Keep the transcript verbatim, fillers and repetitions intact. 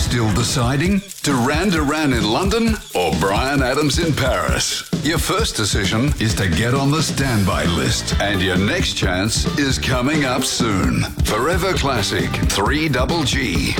Still deciding? Duran Duran in London or Bryan Adams in Paris? Your first decision is to get on the standby list, and your next chance is coming up soon. Forever Classic three G G.